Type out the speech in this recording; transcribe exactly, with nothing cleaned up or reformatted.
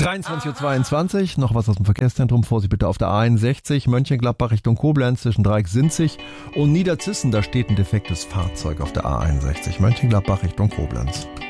dreiundzwanzig Uhr zweiundzwanzig, noch was aus dem Verkehrszentrum. Vorsicht bitte auf der A einundsechzig, Mönchengladbach Richtung Koblenz zwischen Dreieck-Sinzig und Niederzissen. Da steht ein defektes Fahrzeug auf der A einundsechzig, Mönchengladbach Richtung Koblenz.